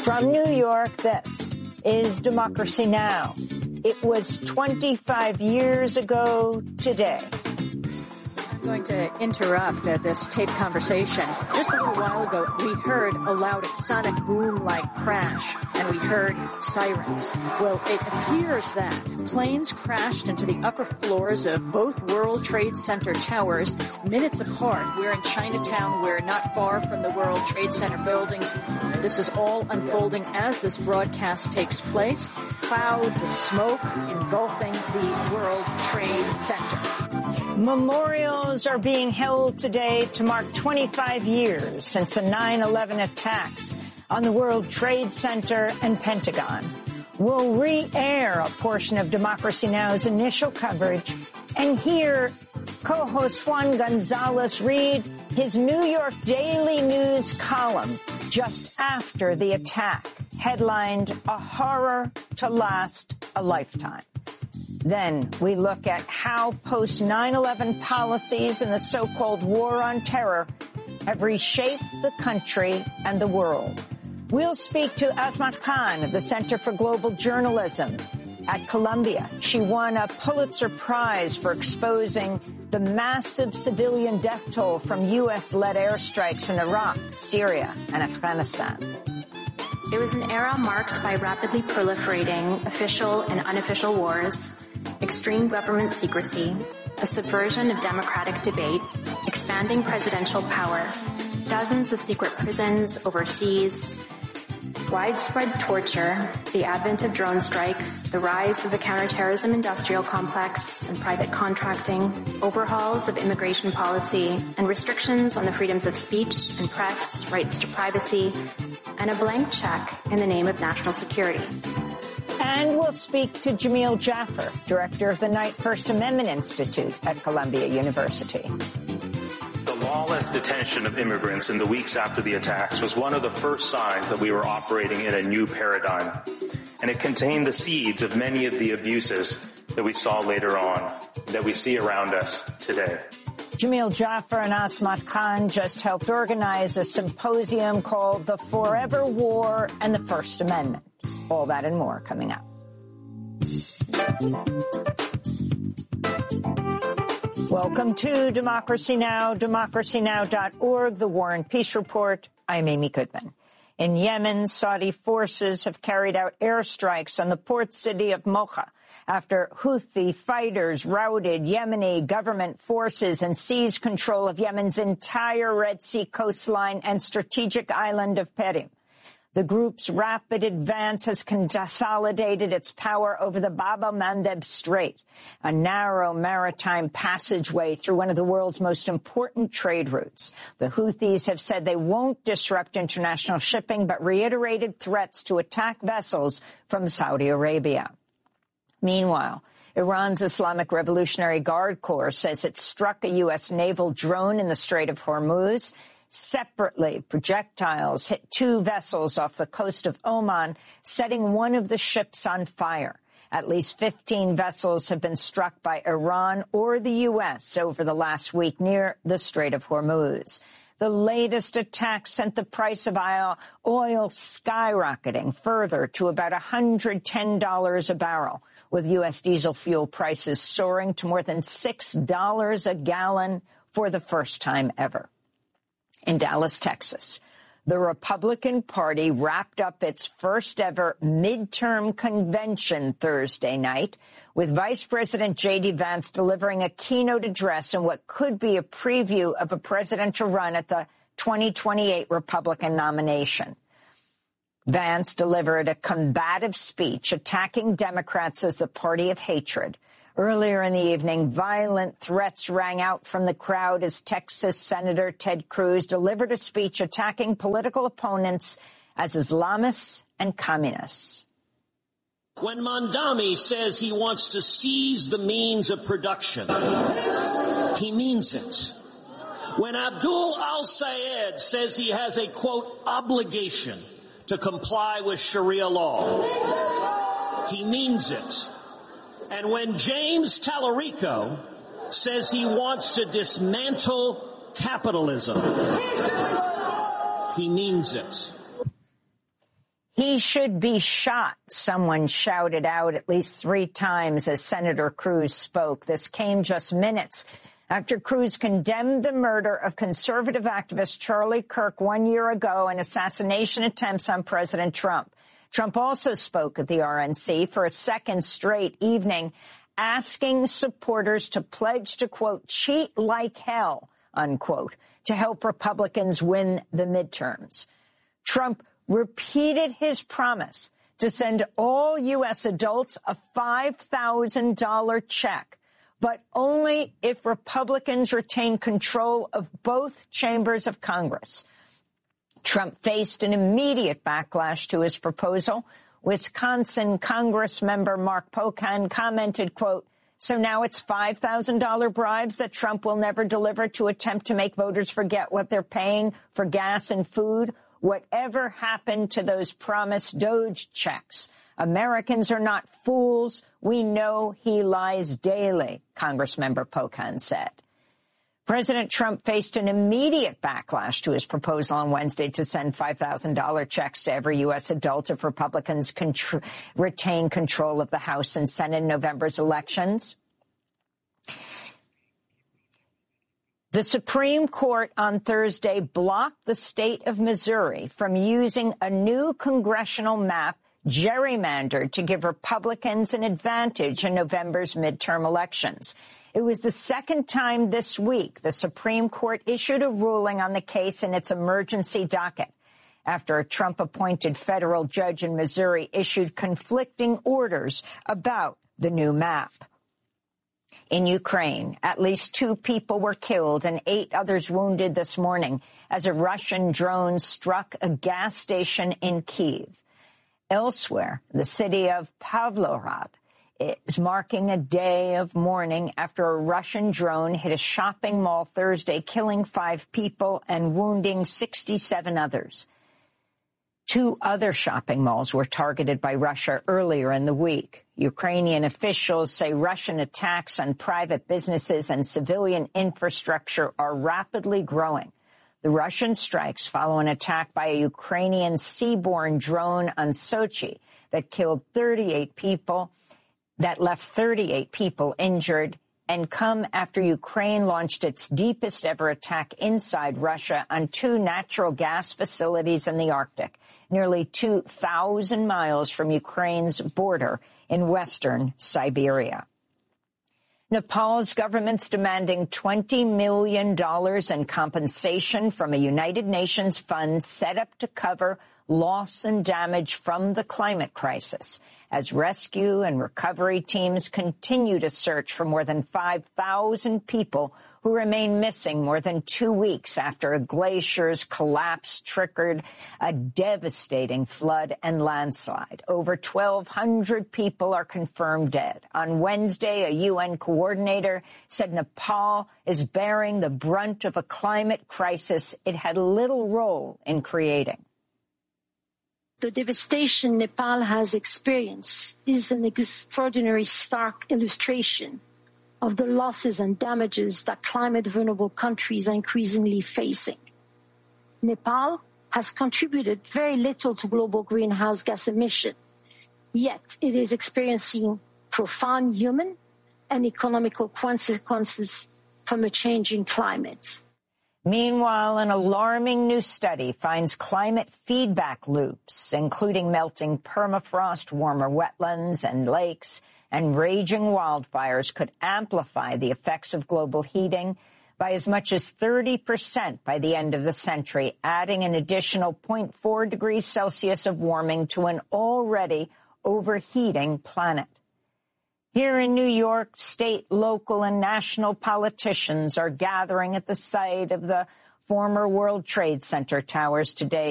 From New York, this is Democracy Now! It was 25 years ago today. I'm going to interrupt this taped conversation. Just a little while ago, we heard a loud sonic boom-like crash, and we heard sirens. Well, it appears that planes crashed into the upper floors of both World Trade Center towers minutes apart. We're in Chinatown. We're not far from the World Trade Center buildings. This is all unfolding as this broadcast takes place. Clouds of smoke engulfing the World Trade Center. Memorials are being held today to mark 25 years since the 9/11 attacks on the World Trade Center and Pentagon. We'll re-air a portion of Democracy Now!'s initial coverage and hear co-host Juan Gonzalez read his New York Daily News column just after the attack, headlined "A Horror to Last a Lifetime." Then we look at how post-9/11 policies and the so-called war on terror have reshaped the country and the world. We'll speak to Azmat Khan of the Center for Global Journalism at Columbia. She won a Pulitzer Prize for exposing the massive civilian death toll from U.S.-led airstrikes in Iraq, Syria, and Afghanistan. It was an era marked by rapidly proliferating official and unofficial wars, extreme government secrecy, a subversion of democratic debate, expanding presidential power, dozens of secret prisons overseas, widespread torture, the advent of drone strikes, the rise of the counterterrorism industrial complex and private contracting, overhauls of immigration policy, and restrictions on the freedoms of speech and press, rights to privacy, and a blank check in the name of national security. And we'll speak to Jamil Jaffer, director of the Knight First Amendment Institute at Columbia University. The lawless detention of immigrants in the weeks after the attacks was one of the first signs that we were operating in a new paradigm, and it contained the seeds of many of the abuses that we saw later on, that we see around us today. Jamil Jaffer and Azmat Khan just helped organize a symposium called The Forever War and the First Amendment. All that and more coming up. Welcome to Democracy Now!, democracynow.org, the War and Peace Report. I'm Amy Goodman. In Yemen, Saudi forces have carried out airstrikes on the port city of Mocha after Houthi fighters routed Yemeni government forces and seized control of Yemen's entire Red Sea coastline and strategic island of Perim. The group's rapid advance has consolidated its power over the Bab el-Mandeb Strait, a narrow maritime passageway through one of the world's most important trade routes. The Houthis have said they won't disrupt international shipping, but reiterated threats to attack vessels from Saudi Arabia. Meanwhile, Iran's Islamic Revolutionary Guard Corps says it struck a U.S. naval drone in the Strait of Hormuz. Separately, projectiles hit two vessels off the coast of Oman, setting one of the ships on fire. At least 15 vessels have been struck by Iran or the U.S. over the last week near the Strait of Hormuz. The latest attack sent the price of oil skyrocketing further to about $110 a barrel, with U.S. diesel fuel prices soaring to more than $6 a gallon for the first time ever. In Dallas, Texas, the Republican Party wrapped up its first ever midterm convention Thursday night, with Vice President J.D. Vance delivering a keynote address in what could be a preview of a presidential run at the 2028 Republican nomination. Vance delivered a combative speech attacking Democrats as the party of hatred. Earlier in the evening, violent threats rang out from the crowd as Texas Senator Ted Cruz delivered a speech attacking political opponents as Islamists and communists. When Mondami says he wants to seize the means of production, he means it. When Abdul al-Sayed says he has a, quote, obligation to comply with Sharia law, he means it. And when James Tallarico says he wants to dismantle capitalism, he means it. He should be shot, someone shouted out at least 3 times as Senator Cruz spoke. This came just minutes after Cruz condemned the murder of conservative activist Charlie Kirk 1 year ago and assassination attempts on President Trump. Trump also spoke at the RNC for a second straight evening, asking supporters to pledge to, quote, cheat like hell, unquote, to help Republicans win the midterms. Trump repeated his promise to send all U.S. adults a $5,000 check, but only if Republicans retain control of both chambers of Congress. Trump faced an immediate backlash to his proposal. Wisconsin Congress member Mark Pocan commented, quote, so now it's $5,000 bribes that Trump will never deliver to attempt to make voters forget what they're paying for gas and food. Whatever happened to those promised DOGE checks? Americans are not fools. We know he lies daily, Congressmember Pocan said. President Trump faced an immediate backlash to his proposal on Wednesday to send $5,000 checks to every U.S. adult if Republicans retain control of the House and Senate in November's elections. The Supreme Court on Thursday blocked the state of Missouri from using a new congressional map gerrymandered to give Republicans an advantage in November's midterm elections. It was the second time this week the Supreme Court issued a ruling on the case in its emergency docket after a Trump-appointed federal judge in Missouri issued conflicting orders about the new map. In Ukraine, at least 2 people were killed and 8 others wounded this morning as a Russian drone struck a gas station in Kyiv. Elsewhere, the city of Pavlohrad is marking a day of mourning after a Russian drone hit a shopping mall Thursday, killing 5 people and wounding 67 others. 2 other shopping malls were targeted by Russia earlier in the week. Ukrainian officials say Russian attacks on private businesses and civilian infrastructure are rapidly growing. The Russian strikes follow an attack by a Ukrainian seaborne drone on Sochi that killed 38 people, that left 38 people injured, and come after Ukraine launched its deepest ever attack inside Russia on 2 natural gas facilities in the Arctic, nearly 2,000 miles from Ukraine's border in western Siberia. Nepal's government's demanding $20 million in compensation from a United Nations fund set up to cover loss and damage from the climate crisis as rescue and recovery teams continue to search for more than 5,000 people who remain missing more than 2 weeks after a glacier's collapse triggered a devastating flood and landslide. Over 1,200 people are confirmed dead. On Wednesday, a UN coordinator said Nepal is bearing the brunt of a climate crisis it had little role in creating. The devastation Nepal has experienced is an extraordinary stark illustration of the losses and damages that climate-vulnerable countries are increasingly facing. Nepal has contributed very little to global greenhouse gas emission, yet it is experiencing profound human and economical consequences from a changing climate. Meanwhile, an alarming new study finds climate feedback loops, including melting permafrost, warmer wetlands and lakes, and raging wildfires, could amplify the effects of global heating by as much as 30% by the end of the century, adding an additional 0.4 degrees Celsius of warming to an already overheating planet. Here in New York, state, local, and national politicians are gathering at the site of the former World Trade Center towers today